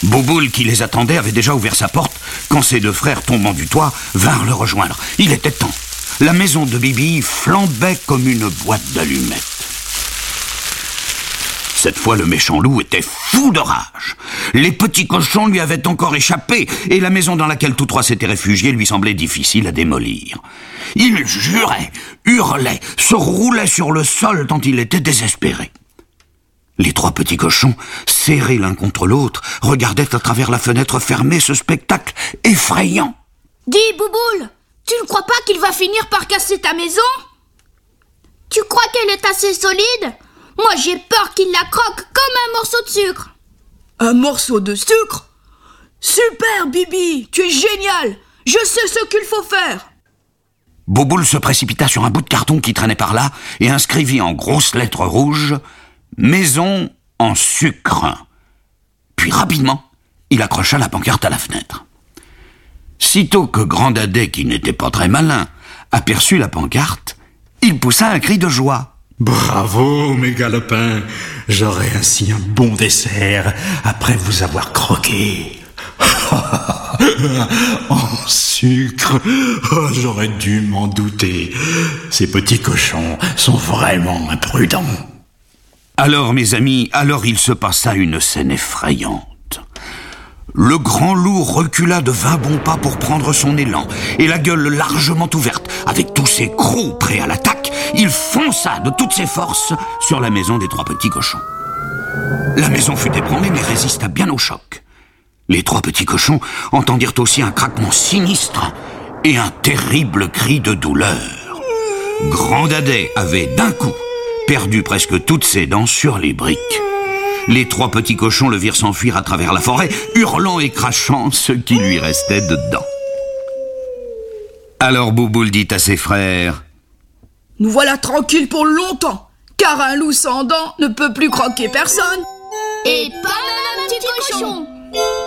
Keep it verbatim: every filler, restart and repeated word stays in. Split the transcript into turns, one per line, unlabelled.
Bouboule, qui les attendait, avait déjà ouvert sa porte quand ses deux frères, tombant du toit, vinrent le rejoindre. Il était temps. La maison de Bibi flambait comme une boîte d'allumettes. Cette fois, le méchant loup était fou de rage. Les petits cochons lui avaient encore échappé, et la maison dans laquelle tous trois s'étaient réfugiés lui semblait difficile à démolir. Il jurait, hurlait, se roulait sur le sol tant il était désespéré. Les trois petits cochons, serrés l'un contre l'autre, regardaient à travers la fenêtre fermée ce spectacle effrayant.
« Dis, Bouboule, tu ne crois pas qu'il va finir par casser ta maison ? Tu crois qu'elle est assez solide ? Moi, j'ai peur qu'il la croque comme un morceau de sucre. »
Un morceau de sucre ? Super, Bibi, tu es génial. Je sais ce qu'il faut faire.
Bouboule se précipita sur un bout de carton qui traînait par là et inscrivit en grosses lettres rouges « Maison en sucre ». Puis rapidement, il accrocha la pancarte à la fenêtre. Sitôt que Grandadais, qui n'était pas très malin, aperçut la pancarte, il poussa un cri de joie.
Bravo, mes galopins, j'aurai ainsi un bon dessert après vous avoir croqué. En sucre, oh, j'aurais dû m'en douter. Ces petits cochons sont vraiment imprudents.
Alors, mes amis, alors il se passa une scène effrayante. Le grand loup recula de vingt bons pas pour prendre son élan, et la gueule largement ouverte, avec tous ses crocs prêts à l'attaque, il fonça de toutes ses forces sur la maison des trois petits cochons. La maison fut ébranlée, mais résista bien au choc. Les trois petits cochons entendirent aussi un craquement sinistre et un terrible cri de douleur. Grandadais avait d'un coup perdu presque toutes ses dents sur les briques. Les trois petits cochons le virent s'enfuir à travers la forêt, hurlant et crachant ce qui lui restait dedans. Alors Bouboule dit à ses frères:
« Nous voilà tranquilles pour longtemps, car un loup sans dents ne peut plus croquer personne. »
Et pas même un petit cochon.